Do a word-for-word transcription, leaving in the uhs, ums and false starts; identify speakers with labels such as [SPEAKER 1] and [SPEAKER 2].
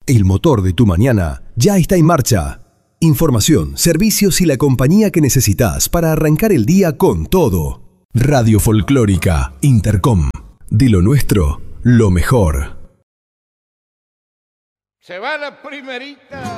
[SPEAKER 1] El motor de tu mañana ya está en marcha. Información, servicios y la compañía que necesitas para arrancar el día con todo. Radio Folclórica Intercom. De lo nuestro, lo mejor.
[SPEAKER 2] Se va la primerita.